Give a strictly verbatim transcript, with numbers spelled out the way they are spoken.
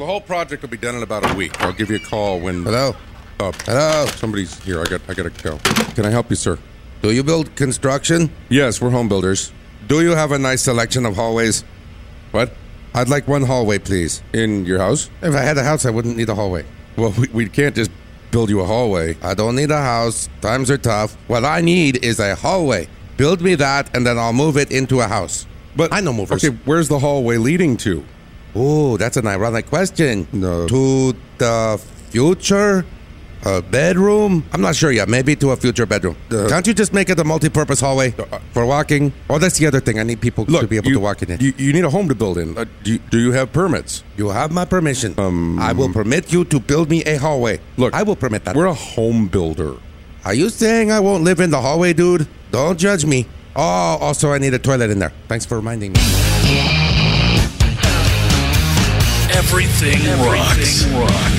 the whole project will be done in about a week. I'll give you a call when... Hello? Uh, Hello? Somebody's here. I got I got to go. Can I help you, sir? Do you build construction? Yes, we're home builders. Do you have a nice selection of hallways? What? I'd like one hallway, please. In your house? If I had a house, I wouldn't need a hallway. Well, we, we can't just build you a hallway. I don't need a house. Times are tough. What I need is a hallway. Build me that, and then I'll move it into a house. But I know movers. Okay, where's the hallway leading to? Ooh, that's an ironic question. No. To the future? A bedroom? I'm not sure yet. Maybe to a future bedroom. Uh, Can't you just make it a multi-purpose hallway uh, for walking? Oh, that's the other thing. I need people Look, to be able you, to walk in it. You, you need a home to build in. Uh, do, you, do you have permits? You have my permission. Um, I will permit you to build me a hallway. Look, I will permit that. We're a home builder. Are you saying I won't live in the hallway, dude? Don't judge me. Oh, also I need a toilet in there. Thanks for reminding me. Everything, Everything rocks. rocks.